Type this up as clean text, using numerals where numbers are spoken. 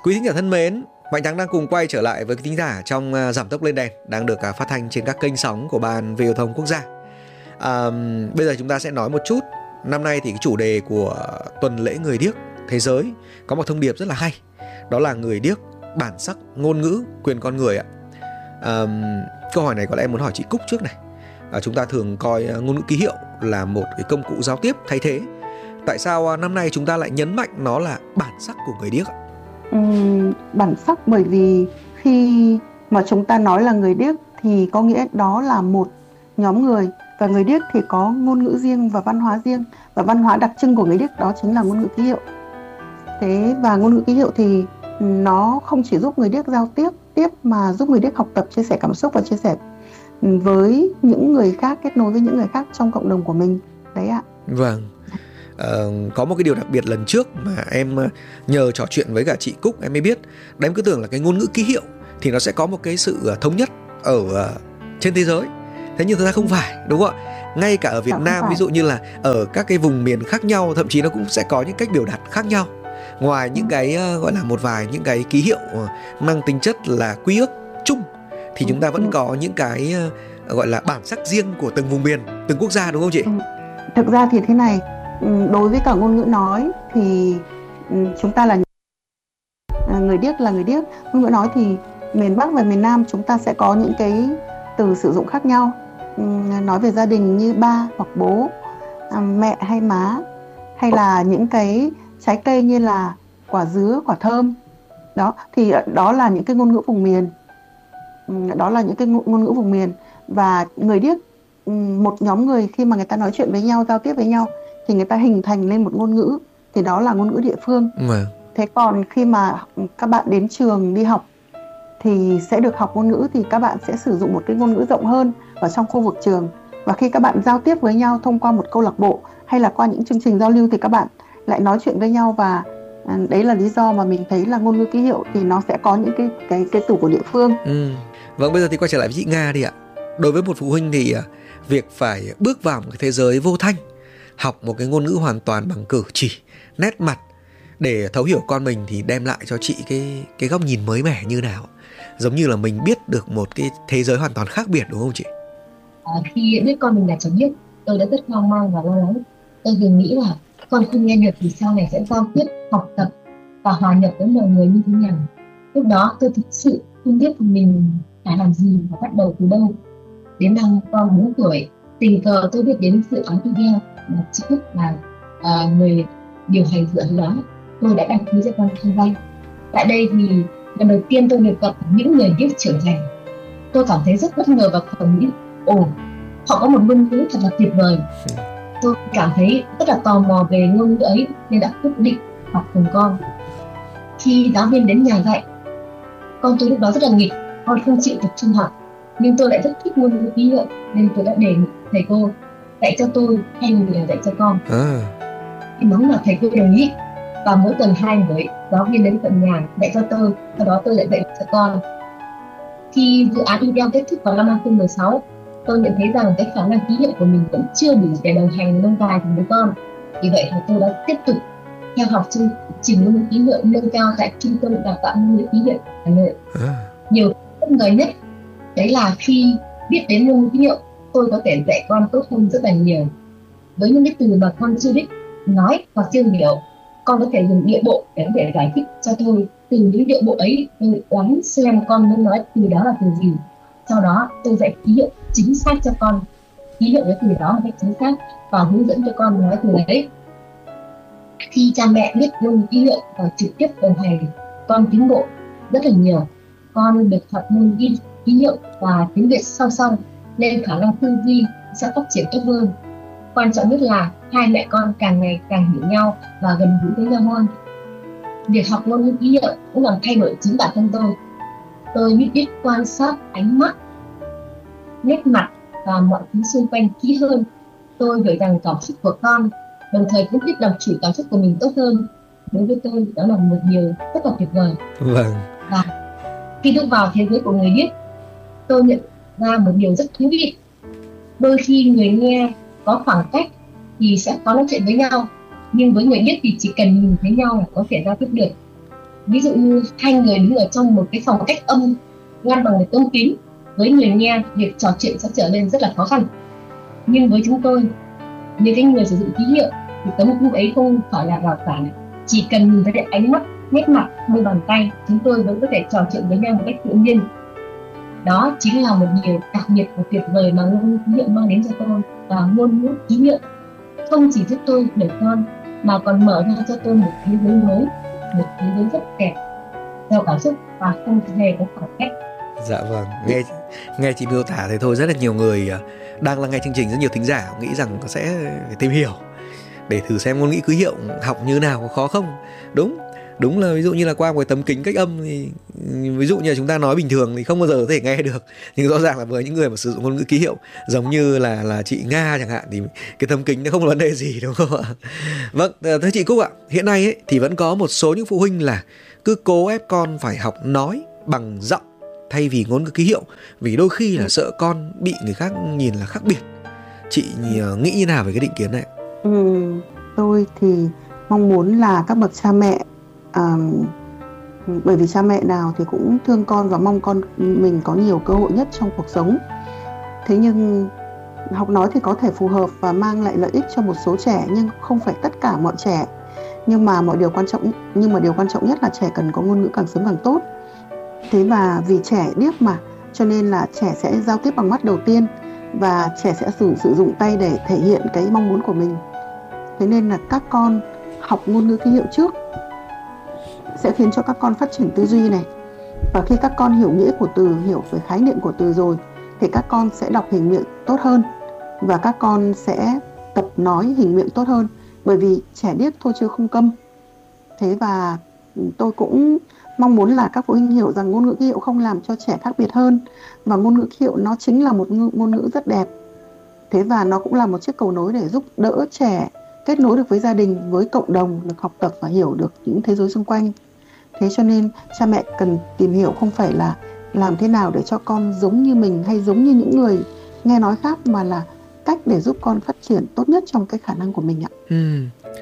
Quý thính giả thân mến, Mạnh Thắng đang cùng quay trở lại với quý thính giả trong Giảm tốc lên đèn đang được phát thanh trên các kênh sóng của Ban Viễn thông Quốc gia. Bây giờ chúng ta sẽ nói một chút. Năm nay thì cái chủ đề của tuần lễ người điếc thế giới có một thông điệp rất là hay. Đó là người điếc, bản sắc, ngôn ngữ, quyền con người ạ. Câu hỏi này có lẽ em muốn hỏi chị Cúc trước này. Chúng ta thường coi ngôn ngữ ký hiệu là một cái công cụ giao tiếp thay thế. Tại sao năm nay chúng ta lại nhấn mạnh nó là bản sắc của người điếc ạ? Bản sắc bởi vì khi mà chúng ta nói là người điếc thì có nghĩa đó là một nhóm người, và người điếc thì có ngôn ngữ riêng và văn hóa riêng, và văn hóa đặc trưng của người điếc đó chính là ngôn ngữ ký hiệu. Thế và ngôn ngữ ký hiệu thì nó không chỉ giúp người điếc giao tiếp mà giúp người điếc học tập, chia sẻ cảm xúc và chia sẻ với những người khác, kết nối với những người khác trong cộng đồng của mình. Đấy ạ. Vâng. Có một cái điều đặc biệt lần trước mà em nhờ trò chuyện với cả chị Cúc em mới biết. Đấy, em cứ tưởng là cái ngôn ngữ ký hiệu thì nó sẽ có một cái sự thống nhất ở trên thế giới. Thế nhưng thực ra không phải, đúng không ạ? Ngay cả ở Việt Nam, ví dụ như là ở các cái vùng miền khác nhau, thậm chí nó cũng sẽ có những cách biểu đạt khác nhau. Ngoài những cái gọi là một vài những cái ký hiệu mang tính chất là quy ước chung, thì chúng ta vẫn có những cái gọi là bản sắc riêng của từng vùng miền, từng quốc gia, đúng không chị? Thực ra thì thế này, đối với cả ngôn ngữ nói thì chúng ta là người điếc là người điếc. Ngôn ngữ nói thì miền Bắc và miền Nam chúng ta sẽ có những cái từ sử dụng khác nhau. Nói về gia đình như ba hoặc bố, mẹ hay má, hay là những cái trái cây như là quả dứa, quả thơm. Đó, thì đó là những cái ngôn ngữ vùng miền. Đó là những cái ngôn ngữ vùng miền. Và người điếc, một nhóm người khi mà người ta nói chuyện với nhau, giao tiếp với nhau thì người ta hình thành lên một ngôn ngữ, thì đó là ngôn ngữ địa phương. Thế còn khi mà các bạn đến trường đi học thì sẽ được học ngôn ngữ, thì các bạn sẽ sử dụng một cái ngôn ngữ rộng hơn ở trong khu vực trường. Và khi các bạn giao tiếp với nhau thông qua một câu lạc bộ hay là qua những chương trình giao lưu thì các bạn lại nói chuyện với nhau. Và đấy là lý do mà mình thấy là ngôn ngữ ký hiệu thì nó sẽ có những cái từ của địa phương. Vâng, bây giờ thì quay trở lại với chị Nga đi ạ. Đối với một phụ huynh thì việc phải bước vào một cái thế giới vô thanh, học một cái ngôn ngữ hoàn toàn bằng cử chỉ, nét mặt để thấu hiểu con mình thì đem lại cho chị cái góc nhìn mới mẻ như nào? Giống như là mình biết được một cái thế giới hoàn toàn khác biệt, đúng không chị? Khi biết con mình là cháu điếc, tôi đã rất hoang mang và lo lắng. Tôi từng nghĩ là con không nghe được thì sau này sẽ giao tiếp, học tập và hòa nhập với mọi người như thế nào. Lúc đó tôi thực sự không biết mình phải làm gì và bắt đầu từ đâu. Đến năm con 4 tuổi, tình cờ tôi biết đến dự án video mà chị Cúc là người điều hành dự án đó. Tôi đã đăng ký cho con tham gia. Tại đây thì lần đầu tiên tôi được gặp những người điếc trưởng thành. Tôi cảm thấy rất bất ngờ và còn nghĩ, họ có một ngôn ngữ thật là tuyệt vời. Tôi cảm thấy rất là tò mò về ngôn ngữ ấy nên đã quyết định học cùng con. Khi giáo viên đến nhà dạy, con tôi lúc đó rất là nghịch, con không chịu tập trung học. Nhưng tôi lại rất thích ngôn ngữ ký hiệu nên tôi đã đề nghị thầy cô dạy cho tôi thay vì là dạy cho con. Thì mong là thầy cô đồng ý. Và mỗi tuần 2 buổi giáo viên đến tận nhà dạy cho tôi, sau đó tôi lại dạy cho con. Khi dự án video kết thúc vào năm 2016, tôi nhận thấy rằng cái khả năng ký hiệu của mình vẫn chưa đủ để đồng hành lâu dài cùng với con. Vì vậy thì tôi đã tiếp tục theo học chương trình ngôn ngữ ký hiệu nâng cao tại Trung tâm Đào tạo ngôn ngữ ký hiệu Hà Nội. Điều bất ngờ nhất đấy là khi biết đến ngôn ngữ ký hiệu, tôi có thể dạy con tốt hơn rất là nhiều. Với những cái từ mà con chưa biết nói hoặc chưa hiểu, con có thể dùng điệu bộ để giải thích cho tôi. Từ những điệu bộ ấy, tôi đoán xem con muốn nói từ đó là từ gì. Sau đó tôi dạy ký hiệu chính xác cho con, ký hiệu với từ đó một cách chính xác và hướng dẫn cho con nói từ đấy. Khi cha mẹ biết ngôn ngữ ký hiệu và trực tiếp đồng hành, con tiến bộ rất là nhiều. Con được học ngôn ngữ ký hiệu và tiếng Việt song song nên khả năng tư duy sẽ phát triển tốt hơn. Quan trọng nhất là hai mẹ con càng ngày càng hiểu nhau và gần gũi với nhau hơn. Việc học ngôn ngữ ký hiệu cũng làm thay đổi chính bản thân tôi. Tôi biết quan sát ánh mắt, nét mặt và mọi thứ xung quanh kỹ hơn. Tôi hiểu rằng cảm xúc của con, đồng thời cũng biết làm chủ cảm xúc của mình tốt hơn. Đối với tôi, đó là một điều rất là tuyệt vời. Và khi bước vào thế giới của người điếc, tôi nhận ra một điều rất thú vị. Đôi khi người nghe có khoảng cách thì sẽ có nói chuyện với nhau, nhưng với người điếc thì chỉ cần nhìn thấy nhau là có thể giao tiếp được. Ví dụ như hai người đứng ở trong một cái phòng cách âm ngăn bằng một tấm kính, với người nghe việc trò chuyện sẽ trở nên rất là khó khăn. Nhưng với chúng tôi, những cái người sử dụng ký hiệu, thì tấm kính ấy không phải là rào cản. Chỉ cần nhìn thấy ánh mắt, nét mặt, đôi bàn tay, chúng tôi vẫn có thể trò chuyện với nhau một cách tự nhiên. Đó chính là một điều đặc biệt và tuyệt vời mà ngôn ngữ ký hiệu mang đến cho tôi. Và ngôn ngữ ký hiệu không chỉ giúp tôi để con, mà còn mở ra cho tôi một thế giới mới, một thế giới rất đẹp, giàu cảm xúc và không hề có khoảng cách. Dạ vâng, nghe chị miêu tả thì thôi, rất là nhiều người đang lắng nghe chương trình, rất nhiều thính giả nghĩ rằng sẽ phải tìm hiểu để thử xem ngôn ngữ ký hiệu học như nào, có khó không. Đúng là ví dụ như là qua một tấm kính cách âm thì ví dụ như là chúng ta nói bình thường thì không bao giờ có thể nghe được, nhưng rõ ràng là với những người mà sử dụng ngôn ngữ ký hiệu giống như là chị Nga chẳng hạn thì cái tấm kính nó không có vấn đề gì, đúng không ạ? Vâng, thưa chị Cúc ạ, hiện nay ấy, thì vẫn có một số những phụ huynh là cứ cố ép con phải học nói bằng giọng thay vì ngôn ngữ ký hiệu, vì đôi khi là sợ con bị người khác nhìn là khác biệt. Chị nghĩ như nào về cái định kiến này? Tôi thì mong muốn là các bậc cha mẹ, bởi vì cha mẹ nào thì cũng thương con và mong con mình có nhiều cơ hội nhất trong cuộc sống. Thế nhưng học nói thì có thể phù hợp và mang lại lợi ích cho một số trẻ, nhưng không phải tất cả mọi trẻ. Nhưng mà điều quan trọng nhất là trẻ cần có ngôn ngữ càng sớm càng tốt. Thế và vì trẻ điếc mà, cho nên là trẻ sẽ giao tiếp bằng mắt đầu tiên, và trẻ sẽ sử dụng tay để thể hiện cái mong muốn của mình. Thế nên là các con học ngôn ngữ ký hiệu trước sẽ khiến cho các con phát triển tư duy này. Và khi các con hiểu nghĩa của từ, hiểu về khái niệm của từ rồi, thì các con sẽ đọc hình miệng tốt hơn, và các con sẽ tập nói hình miệng tốt hơn, bởi vì trẻ điếc thôi chứ không câm. Thế và tôi cũng mong muốn là các phụ huynh hiểu rằng ngôn ngữ ký hiệu không làm cho trẻ khác biệt hơn, và ngôn ngữ ký hiệu nó chính là một ngôn ngữ rất đẹp. Thế và nó cũng là một chiếc cầu nối để giúp đỡ trẻ kết nối được với gia đình, với cộng đồng, được học tập và hiểu được những thế giới xung quanh. Thế cho nên cha mẹ cần tìm hiểu không phải là làm thế nào để cho con giống như mình hay giống như những người nghe nói khác, mà là cách để giúp con phát triển tốt nhất trong cái khả năng của mình ạ.